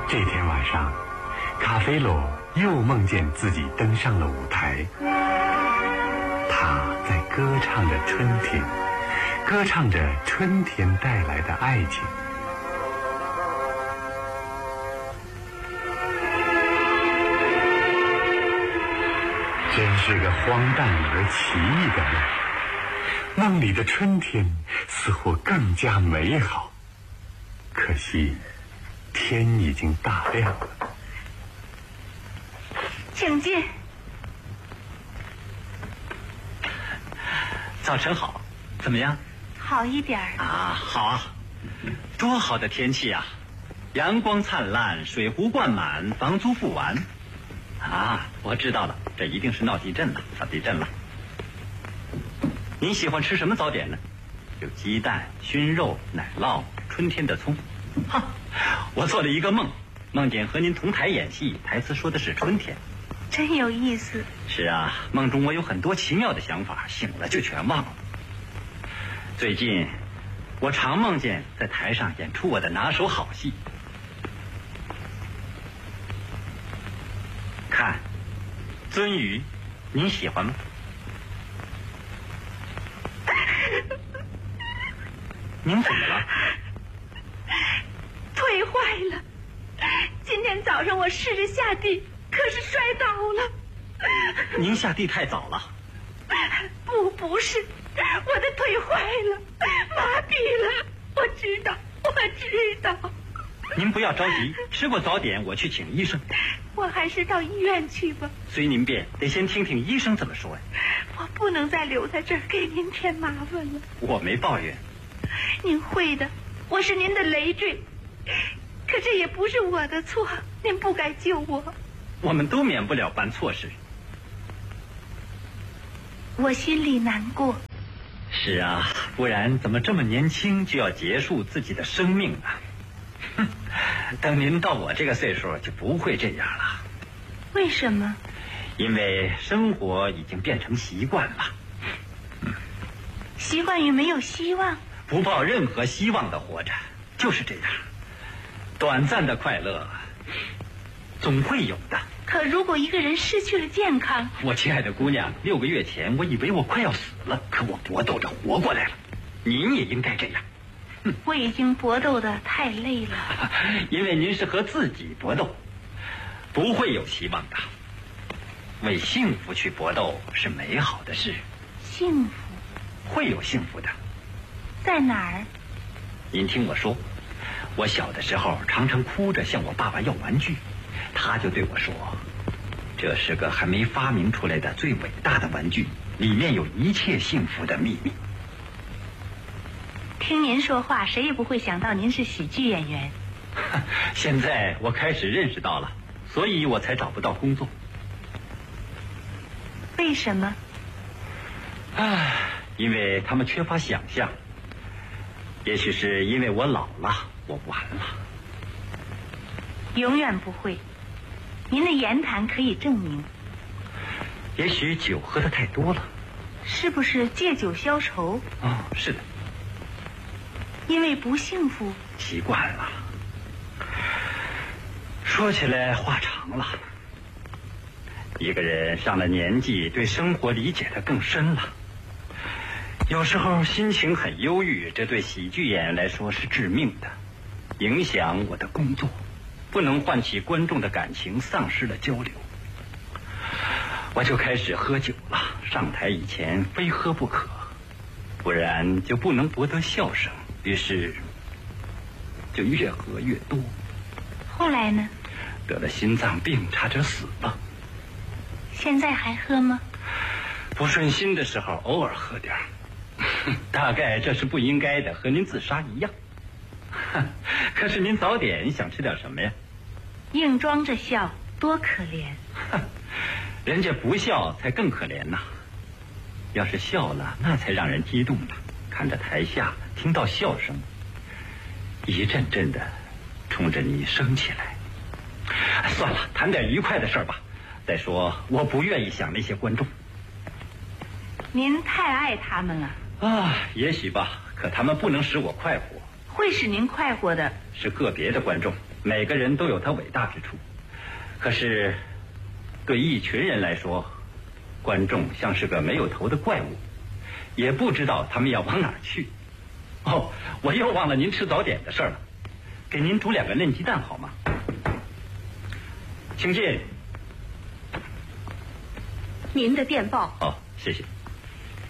这天晚上，卡菲罗又梦见自己登上了舞台，他在歌唱着春天，歌唱着春天带来的爱情。真是个荒诞而奇异的梦，梦里的春天似乎更加美好，可惜天已经大亮了。 请进。 早晨好，怎么样？ 好一点啊，好啊，多好的天气啊！阳光灿烂，水壶灌满，房租付完。啊，我知道了，这一定是闹地震了，发地震了。您喜欢吃什么早点呢？有鸡蛋、熏肉、奶酪、春天的葱。哈，我做了一个梦，梦见和您同台演戏，台词说的是春天。 真有意思。 是啊，梦中我有很多奇妙的想法，醒了就全忘了。最近我常梦见在台上演出我的拿手好戏。看，鳟鱼，您喜欢吗？您怎么了？ 腿坏了。今天早上我试着下地，可是摔倒了。 您下地太早了。 不是，我的腿坏了，麻痹了。我知道。 您不要着急，吃过早点我去请医生。 我还是到医院去吧。 随您便，得先听听医生怎么说呀。 我不能再留在这儿给您添麻烦了。 我没抱怨。 您会的，我是您的累赘，可这也不是我的错，您不该救我。 我们都免不了办错事。 我心里难过。 是啊，不然怎么这么年轻就要结束自己的生命呢？哼，等您到我这个岁数就不会这样了。 为什么？ 因为生活已经变成习惯了。 习惯于没有希望， 不抱任何希望的活着，就是这样。短暂的快乐总会有的。 可如果一个人失去了健康， 我亲爱的姑娘，6个月前我以为我快要死了，可我搏斗着活过来了。您也应该这样。 我已经搏斗得太累了。 因为您是和自己搏斗，不会有希望的。为幸福去搏斗是美好的事。 幸福？ 会有幸福的。 在哪儿？ 您听我说，我小的时候常常哭着向我爸爸要玩具，他就对我说，这是个还没发明出来的最伟大的玩具，里面有一切幸福的秘密。 听您说话，谁也不会想到您是喜剧演员。 现在我开始认识到了，所以我才找不到工作。 为什么？ 因为他们缺乏想象。也许是因为我老了，我完了。 永远不会。您的言谈可以证明。 也许酒喝得太多了。 是不是借酒消愁？ 哦，是的。 因为不幸福。 习惯了。说起来话长了。一个人上了年纪，对生活理解得更深了。有时候心情很忧郁，这对喜剧演员来说是致命的，影响我的工作，不能唤起观众的感情，丧失了交流。我就开始喝酒了，上台以前非喝不可，不然就不能博得笑声，于是就越喝越多。 后来呢？ 得了心脏病，差点死了。 现在还喝吗？ 不顺心的时候偶尔喝点儿。大概这是不应该的，和您自杀一样。可是您早点想吃点什么呀？ 硬装着笑，多可怜。 人家不笑才更可怜呐。要是笑了，那才让人激动呢。看着台下，听到笑声，一阵阵的冲着你升起来。算了，谈点愉快的事吧。再说，我不愿意想那些观众。 您太爱他们了。 也许吧，可他们不能使我快活。 会使您快活的。 是个别的观众，每个人都有他伟大之处。可是，对一群人来说，观众像是个没有头的怪物，也不知道他们要往哪儿去。哦，我又忘了您吃早点的事了，给您煮2个嫩鸡蛋好吗？请进。 您的电报。 哦，谢谢。